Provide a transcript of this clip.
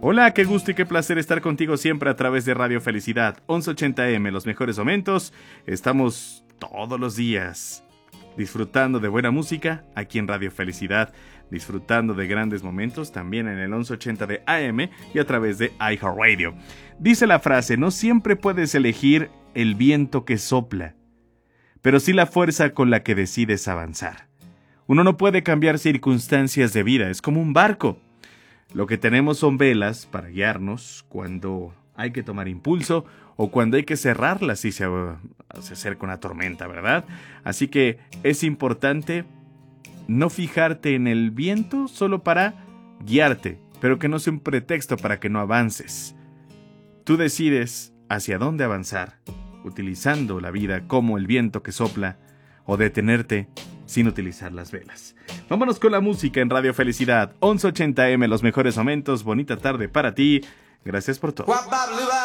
Hola, qué gusto y qué placer estar contigo siempre a través de Radio Felicidad 1180M, los mejores momentos. Estamos todos los días disfrutando de buena música aquí en Radio Felicidad, disfrutando de grandes momentos también en el 1180 de AM y a través de iHeartRadio. Dice la frase: no siempre puedes elegir el viento que sopla, pero sí la fuerza con la que decides avanzar. Uno no puede cambiar circunstancias de vida, es como un barco. Lo que tenemos son velas para guiarnos cuando hay que tomar impulso o cuando hay que cerrarlas si se acerca una tormenta, ¿verdad? Así que es importante no fijarte en el viento solo para guiarte, pero que no sea un pretexto para que no avances. Tú decides hacia dónde avanzar, utilizando la vida como el viento que sopla, o detenerte sin utilizar las velas. Vámonos con la música en Radio Felicidad 1180M, los mejores momentos. Bonita tarde para ti. Gracias por todo.